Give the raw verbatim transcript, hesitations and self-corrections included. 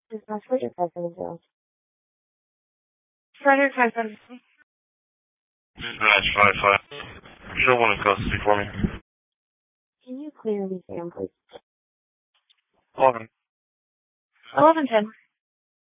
This is Frederick President Jones. Frederick five seven. Match five five. Show one in custody for me. Can you clear me, Sam, please? Eleven. Eleven ten.